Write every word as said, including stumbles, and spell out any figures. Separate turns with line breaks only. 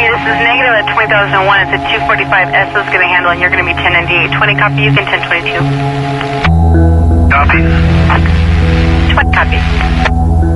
copy. This is negative at twenty thousand one. It's a two forty-five. S is going to handle, and you're going to be ten ninety-eight. twenty copy, you can ten twenty-two.
Copy.